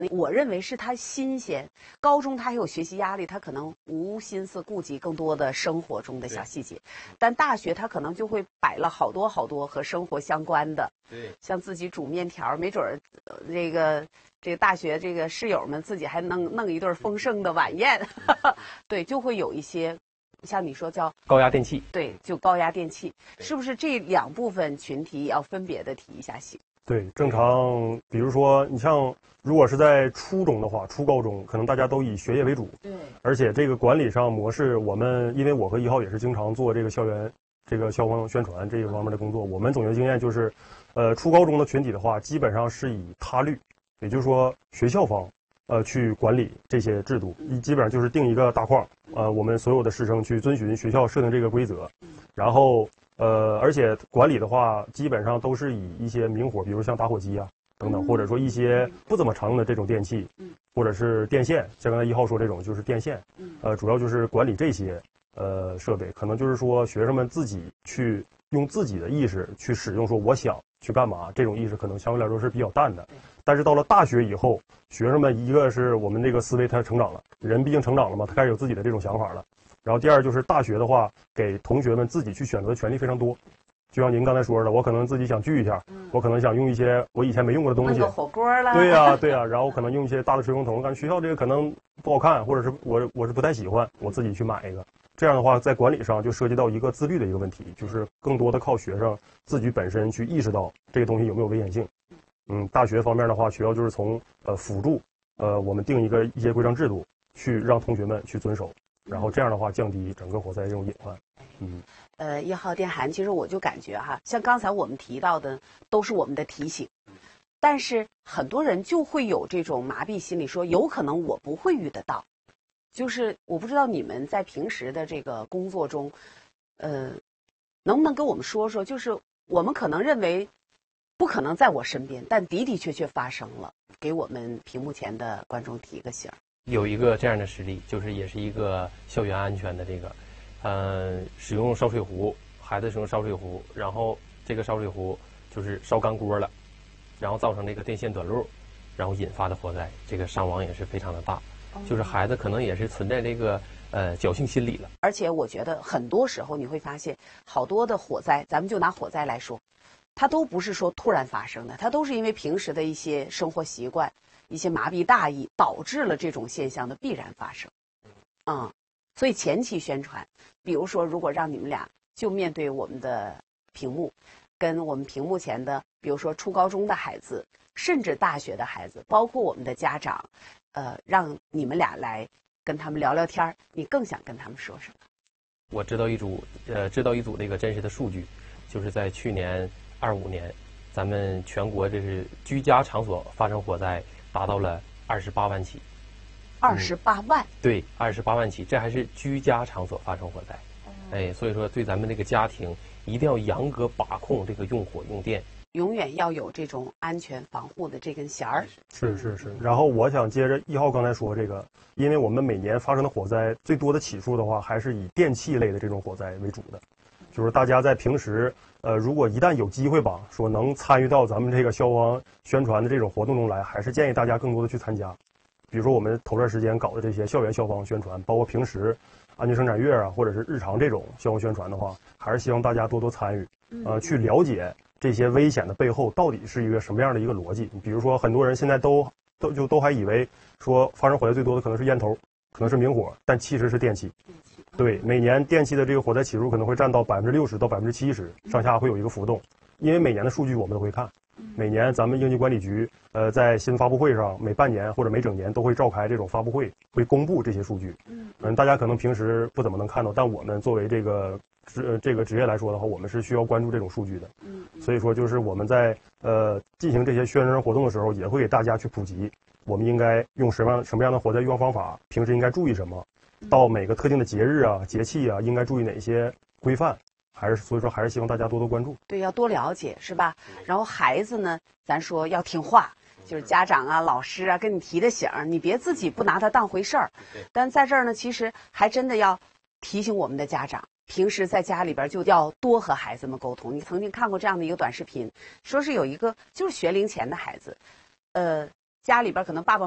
我认为是他新鲜。高中他还有学习压力，他可能无心思顾及更多的生活中的小细节，但大学他可能就会摆了好多好多和生活相关的， 对， 像自己煮面条，没准儿这个大学这个室友们自己还弄一顿丰盛的晚宴，对，就会有一些。像你说叫高压电器， 对，就高压电器，是不是这两部分群体也要分别的提一下醒？ 对，正常，比如说你像如果是在初中的话，初高中可能大家都以学业为主， 对， 而且这个管理上模式，我们因为我和1号也是经常做这个校园这个消防宣传这一方面的工作，我们总结经验就是，初高中的群体的话，基本上是以他律，也就是说学校方去管理这些制度，基本上就是定一个大框，我们所有的师生去遵循学校设定这个规则，然后而且管理的话，基本上都是以一些明火，比如像打火机啊等等，或者说一些不怎么常用的这种电器，或者是电线，像刚才1号说这种就是电线，主要就是管理这些设备，可能就是说学生们自己去用自己的意识去使用，说我想去干嘛，这种意识可能相对来说是比较淡的。但是到了大学以后，学生们一个是我们这个思维他成长了，人毕竟成长了嘛，他开始有自己的这种想法了。然后第二就是大学的话，给同学们自己去选择的权利非常多。就像您刚才说的，我可能自己想聚一下，我可能想用一些我以前没用过的东西， 焖个火锅了。 对呀、对呀、然后可能用一些大的水龙头，感觉学校这个可能不好看，或者是我是不太喜欢，我自己去买一个。这样的话，在管理上就涉及到一个自律的一个问题，就是更多的靠学生自己本身去意识到这个东西有没有危险性。大学方面的话，学校就是从辅助我们定一些规章制度，去让同学们去遵守，然后这样的话降低整个火灾这种隐患。 1号电涵，其实我就感觉哈，像刚才我们提到的都是我们的提醒，但是很多人就会有这种麻痹心理，说有可能我不会遇得到。就是我不知道你们在平时的这个工作中，能不能跟我们说说，就是我们可能认为不可能在我身边，但的的确确发生了，给我们屏幕前的观众提个醒。 有一个这样的实例，就是也是一个校园安全的这个，使用烧水壶，孩子使用烧水壶，然后这个烧水壶就是烧干锅了，然后造成这个电线短路，然后引发的火灾，这个伤亡也是非常的大。就是孩子可能也是存在这个侥幸心理了。 而且我觉得很多时候你会发现，好多的火灾，咱们就拿火灾来说，它都不是说突然发生的，它都是因为平时的一些生活习惯、一些麻痹大意，导致了这种现象的必然发生。所以前期宣传，比如说如果让你们俩就面对我们的屏幕，跟我们屏幕前的，比如说初高中的孩子，甚至大学的孩子，包括我们的家长，让你们俩来跟他们聊聊天，你更想跟他们说什么？ 我知道一组这个真实的数据，就是在去年25年，咱们全国这是居家场所发生火灾达到了28万起。 28万？ 对，28万起，这还是居家场所发生火灾。所以说对咱们这个家庭一定要严格把控这个用火用电。 永远要有这种安全防护的这根弦儿。 是。然后我想接着1号刚才说这个，因为我们每年发生的火灾最多的起数的话，还是以电器类的这种火灾为主的。就是大家在平时，如果一旦有机会吧，说能参与到咱们这个消防宣传的这种活动中来，还是建议大家更多的去参加。比如说我们头段时间搞的这些校园消防宣传，包括平时安全生产月啊，或者是日常这种消防宣传的话，还是希望大家多多参与，去了解这些危险的背后到底是一个什么样的一个逻辑。比如说很多人现在都还以为说发生火灾最多的可能是烟头，可能是明火，但其实是电器。对，每年电器的这个火灾起数可能会占到60%到70%上下，会有一个浮动。因为每年的数据我们都会看，每年咱们应急管理局在新闻发布会上每半年或者每整年都会召开这种发布会，会公布这些数据。大家可能平时不怎么能看到，但我们作为这个职业来说的话，我们是需要关注这种数据的。所以说就是我们在进行这些宣传活动的时候，也会给大家去普及，我们应该用什么样的火灾预防方法，平时应该注意什么，到每个特定的节日啊、节气啊，应该注意哪些规范。所以说还是希望大家多多关注。 对，要多了解，是吧？然后孩子呢，咱说要听话，就是家长啊、老师啊跟你提的醒，你别自己不拿它当回事儿。但在这儿呢，其实还真的要提醒我们的家长，平时在家里边就要多和孩子们沟通。你曾经看过这样的一个短视频，说是有一个就是学龄前的孩子，家里边可能爸爸